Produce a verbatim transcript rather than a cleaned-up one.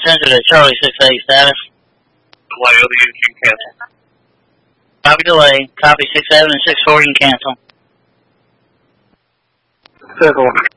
Sensor to Charlie six eight status. Delay, O D U can cancel. Copy delay. Copy six seven and six four, you can cancel. Circle.